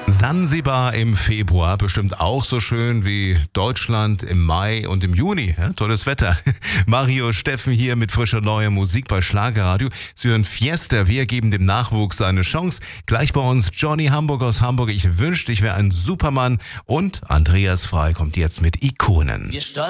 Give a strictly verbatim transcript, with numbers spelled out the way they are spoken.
Sansibar im Februar, bestimmt auch so schön wie Deutschland im Mai und im Juni. Ja, tolles Wetter. Mario Steffen hier mit frischer neuer Musik bei Schlagerradio. Sie hören Fiesta, wir geben dem Nachwuchs eine Chance. Gleich bei uns Johnny Hamburg aus Hamburg. Ich wünschte, ich wäre ein Supermann. Und Andreas Frei kommt jetzt mit Ikonen. Wir